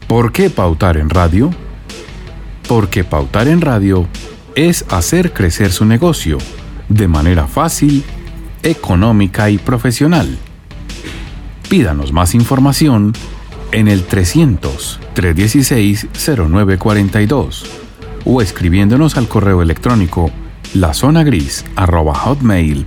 ¿Por qué pautar en radio? Porque pautar en radio es hacer crecer su negocio de manera fácil, económica y profesional. Pídanos más información en el 300-316-0942 o escribiéndonos al correo electrónico lazonagris@hotmail.com.